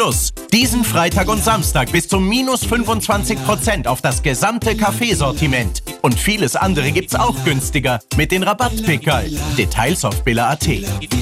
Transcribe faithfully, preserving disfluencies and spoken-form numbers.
Plus. Diesen Freitag und Samstag bis zu minus fünfundzwanzig Prozent auf das gesamte Kaffeesortiment. Und vieles andere gibt's auch günstiger mit den Rabattpickerl. Details auf billa punkt at.